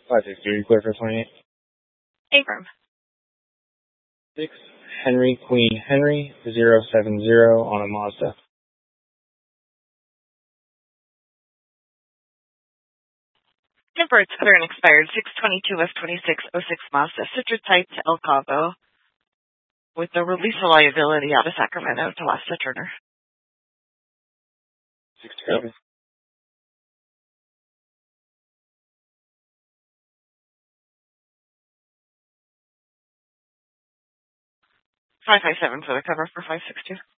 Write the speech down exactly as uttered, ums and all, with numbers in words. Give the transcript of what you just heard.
five six two, clear for twenty-eight. Affirm. six, Henry, Queen Henry, zero seven zero on a Mazda. Converts other unexpired six twenty-two F twenty-six oh six Mazda Citra Type to El Cabo with the release of liability out of Sacramento to Lasta Turner. six two. five five seven for the cover for five six two.